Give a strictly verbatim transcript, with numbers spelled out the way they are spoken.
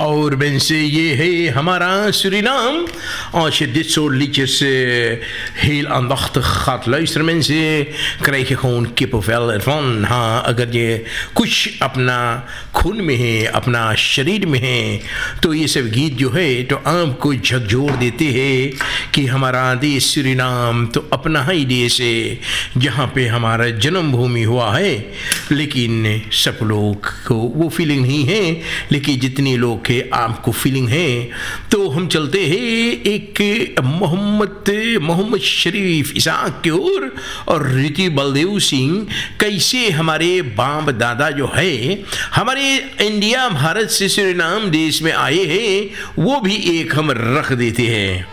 और mensen, je hey, Hamara, Suriname. Als je dit soort liedjes uh, heel aandachtig gaat luisteren, mensen, krijg je gewoon kippenvel ervan. हाँ, अगर ये कुछ अपना खून में है, अपना शरीर में है, तो ये सब गीत जो है तो आपको झकझोर देते हैं कि हमारा देश सूरीनाम तो अपना ही देश है, जहाँ पे हमारा जन्मभूमि हुआ है। लेकिन सब लोग को वो फीलिंग नहीं है, लेकिन जितने लोग के आपको फीलिंग है। तो हम चलते हैं एक मोहम्मद मोहम्मद शरीफ इसाक की ओर, और रीति बलदेव सिंह कैसे हमारे बाप दादा जो है हमारे इंडिया भारत से सूरीनाम देश में आए हैं, वो भी एक हम रख देते हैं।